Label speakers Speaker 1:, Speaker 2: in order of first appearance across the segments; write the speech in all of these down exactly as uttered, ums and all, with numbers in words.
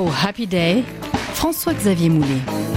Speaker 1: Oh Happy Day, François-Xavier Moulet.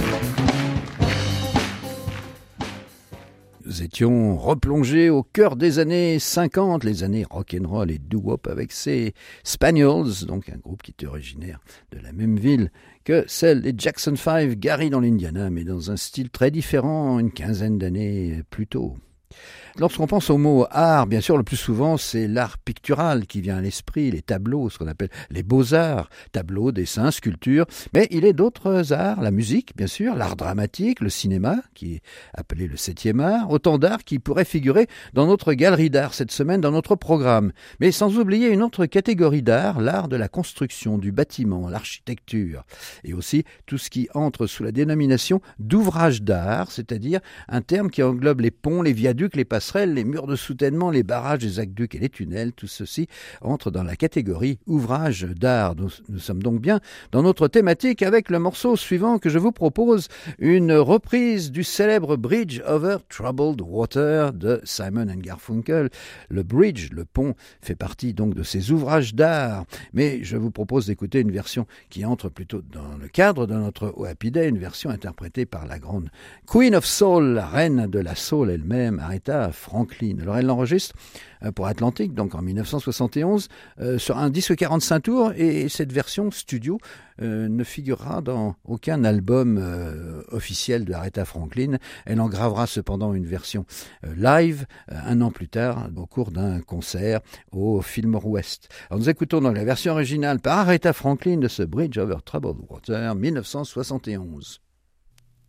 Speaker 2: Nous étions replongés au cœur des années cinquante, les années rock'n'roll et doo-wop avec ces Spaniels, donc un groupe qui est originaire de la même ville que celle des Jackson five, Gary dans l'Indiana, mais dans un style très différent une quinzaine d'années plus tôt. Lorsqu'on pense au mot art, bien sûr, le plus souvent, c'est l'art pictural qui vient à l'esprit, les tableaux, ce qu'on appelle les beaux-arts, tableaux, dessins, sculptures. Mais il est d'autres arts, la musique, bien sûr, l'art dramatique, le cinéma, qui est appelé le septième art, autant d'arts qui pourraient figurer dans notre galerie d'art cette semaine, dans notre programme. Mais sans oublier une autre catégorie d'art, l'art de la construction, du bâtiment, l'architecture. Et aussi tout ce qui entre sous la dénomination d'ouvrage d'art, c'est-à-dire un terme qui englobe les ponts, les viaducs, les passerelles, les murs de soutènement, les barrages, les aqueducs et les tunnels, tout ceci entre dans la catégorie ouvrage d'art. Nous, nous sommes donc bien dans notre thématique avec le morceau suivant que je vous propose, une reprise du célèbre Bridge over Troubled Water de Simon and Garfunkel. Le bridge, le pont, fait partie donc de ces ouvrages d'art, mais je vous propose d'écouter une version qui entre plutôt dans le cadre de notre Oh Happy Day, une version interprétée par la grande Queen of Soul, la reine de la soul elle-même, Aretha Franklin. Alors elle l'enregistre pour Atlantic, donc en dix-neuf cent soixante et onze, euh, sur un disque quarante-cinq tours, et cette version studio euh, ne figurera dans aucun album euh, officiel de Aretha Franklin. Elle en gravera cependant une version euh, live euh, un an plus tard, au cours d'un concert au Fillmore West. Alors nous écoutons donc la version originale par Aretha Franklin de ce Bridge over Troubled Water, dix-neuf cent soixante et onze.